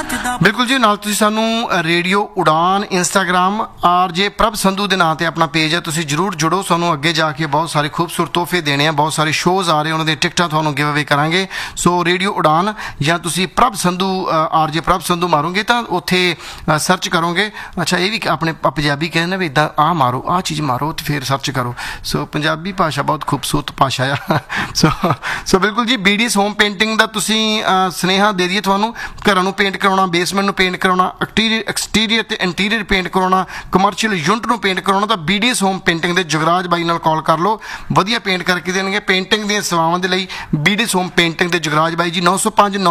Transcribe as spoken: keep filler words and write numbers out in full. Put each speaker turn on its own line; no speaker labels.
ਬਿਲਕੁਲ ਜੀ, ਨਾਲ ਤੁਸੀਂ ਸਾਨੂੰ ਰੇਡੀਓ ਉਡਾਨ ਇੰਸਟਾਗ੍ਰਾਮ ਆਰ ਜੇ ਪ੍ਰਭ ਸੰਧੂ ਦੇ ਨਾਂ ਤੇ ਆਪਣਾ ਪੇਜ ਹੈ, ਤੁਸੀਂ ਜਰੂਰ ਜੁੜੋ। ਸਾਨੂੰ ਅੱਗੇ ਜਾ ਕੇ ਬਹੁਤ ਸਾਰੇ ਖੂਬਸੂਰਤ ਤੋਹਫੇ ਦੇਣੇ ਆ, ਬਹੁਤ ਸਾਰੇ ਸ਼ੋਜ਼ ਆ ਰਹੇ, ਉਹਨਾਂ ਦੇ ਟਿਕਟਾਂ ਤੁਹਾਨੂੰ ਗਿਵ ਅਵੇ ਕਰਾਂਗੇ। ਸੋ ਰੇਡੀਓ ਉਡਾਨ ਜਾਂ ਤੁਸੀਂ ਪ੍ਰਭ ਸੰਧੂ ਆਰ ਜੇ ਪ੍ਰਭ ਸੰਧੂ ਮਾਰੋਗੇ ਤਾਂ ਉੱਥੇ ਸਰਚ ਕਰੋਗੇ। ਅੱਛਾ, ਇਹ ਵੀ ਆਪਣੇ ਪੰਜਾਬੀ ਕਹਿੰਦੇ ਵੀ ਇੱਦਾਂ ਆਹ ਮਾਰੋ, ਆਹ ਚੀਜ਼ ਮਾਰੋ ਤੇ ਫਿਰ ਸਰਚ ਕਰੋ। ਸੋ ਪੰਜਾਬੀ ਭਾਸ਼ਾ ਬਹੁਤ ਖੂਬਸੂਰਤ ਭਾਸ਼ਾ ਆ। ਸੋ ਸੋ ਬਿਲਕੁਲ ਜੀ, B D S home painting ਦਾ ਤੁਸੀਂ ਸੁਨੇਹਾ ਦੇ ਦਈਏ ਤੁਹਾਨੂੰ। ਘਰਾਂ ਨੂੰ ਪੇਂਟ ਕਰਾਉਣਾ, ਬੇਸਮੈਂਟ ਨੂੰ ਪੇਂਟ ਕਰਾਉਣਾ, ਐਕਸਟੀਰੀਅਰ ਐਕਸਟੀਰੀਅਰ ਤੇ ਇੰਟੀਰੀਅਰ ਪੇਂਟ ਕਰਾਉਣਾ, ਕਮਰਸ਼ੀਅਲ ਯੂਨਿਟ ਨੂੰ ਪੇਂਟ ਕਰਾਉਣਾ, ਤਾਂ B D S home painting ਦੇ ਜਗਰਾਜ ਬਾਈ ਨਾਲ ਕਾਲ ਕਰ ਲਓ, ਵਧੀਆ ਪੇਂਟ ਕਰਕੇ ਦੇਣਗੇ। ਪੇਂਟਿੰਗ ਦੀਆਂ ਸੇਵਾਵਾਂ ਦੇ ਲਈ B D S home painting ਦੇ ਜਗਰਾਜ ਬਾਈ ਜੀ ਨੌ ਸੌ ਪੰਜ